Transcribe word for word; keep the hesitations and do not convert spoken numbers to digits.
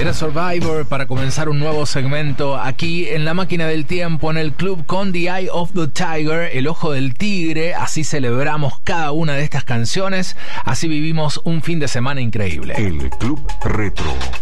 Era Survivor para comenzar un nuevo segmento aquí en La Máquina del Tiempo, en el club con The Eye of the Tiger, el ojo del tigre. Así celebramos cada una de estas canciones, así vivimos un fin de semana increíble. El Club Retro.